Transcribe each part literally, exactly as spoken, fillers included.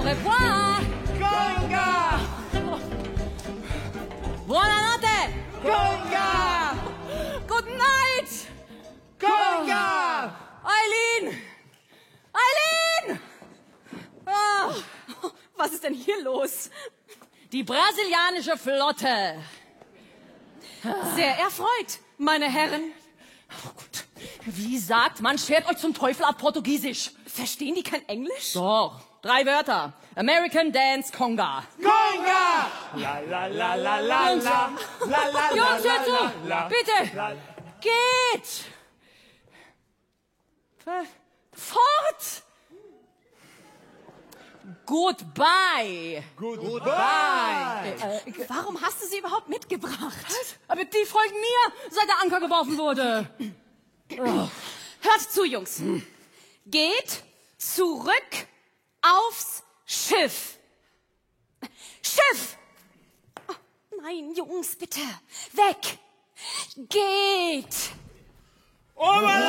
revoir. Conga! Buonanotte. Conga! Good night. Conga! Eileen. Eileen! Oh, was ist denn hier los? Die brasilianische Flotte. Sehr erfreut, meine Herren. Oh Gott. Wie sagt man, schert euch zum Teufel auf Portugiesisch? Verstehen die kein Englisch? Doch, drei Wörter. American Dance Conga. Conga! La la la la la la. La la la Jungs, hört zu! la la. Bitte! La- Geht! Ver- Fort! Goodbye! Goodbye! Äh, warum hast du sie überhaupt mitgebracht? Aber die folgen mir, seit der Anker geworfen wurde. Oh. Hört zu, Jungs. Geht zurück aufs Schiff. Schiff! Oh, nein, Jungs, bitte. Weg! Geht! Oh mein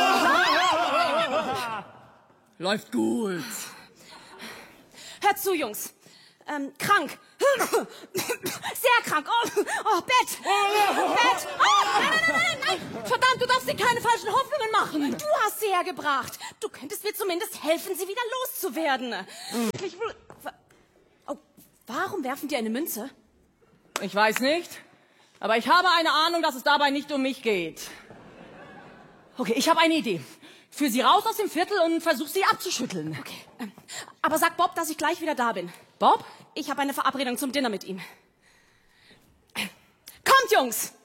Läuft gut. Hört zu, Jungs. Ähm, krank. Sehr krank. Oh, oh Bett. Bett. Oh, nein, nein, nein, nein. Verdammt, du darfst dir keine falschen Hoffnungen machen. Du hast sie hergebracht. Du könntest mir zumindest helfen, sie wieder loszuwerden. Ich will... Oh, warum werfen die eine Münze? Ich weiß nicht. Aber ich habe eine Ahnung, dass es dabei nicht um mich geht. Okay, ich habe eine Idee. Führ sie raus aus dem Viertel und versuch sie abzuschütteln. Okay. ähm, Aber sag Bob, dass ich gleich wieder da bin. Bob? Ich habe eine Verabredung zum Dinner mit ihm. Kommt, Jungs!